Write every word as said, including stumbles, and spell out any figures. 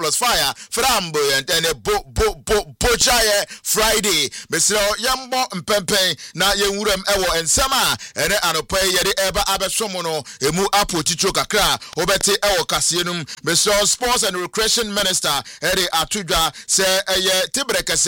plus fire framboyant and a bo bo bo bochaye Friday Mister Yambo Mpempen na yenwuram ewo ensema ene anopa yede eba abesomono emu apo ticho kakra obete ewo kaseanum Mister Sports and Recreation Minister ere atudwa se eye tibreke